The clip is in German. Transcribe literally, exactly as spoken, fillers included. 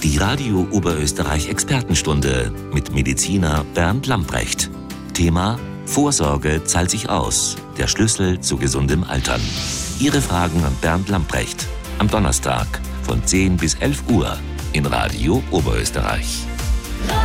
Die Radio Oberösterreich Expertenstunde mit Mediziner Bernd Lamprecht. Thema: Vorsorge zahlt sich aus. Der Schlüssel zu gesundem Altern. Ihre Fragen an Bernd Lamprecht. Am Donnerstag von zehn bis elf Uhr in Radio Oberösterreich.